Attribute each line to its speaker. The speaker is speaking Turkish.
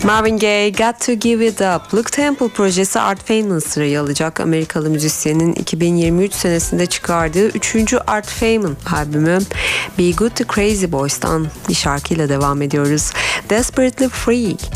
Speaker 1: Marvin Gaye, Got to Give It Up. Luke Temple projesi Art Feynman sırayı alacak. Amerikalı müzisyenin 2023 senesinde çıkardığı 3. Art Feynman albümü Be Good to Crazy Boys'tan bir şarkıyla devam ediyoruz. Desperately Free.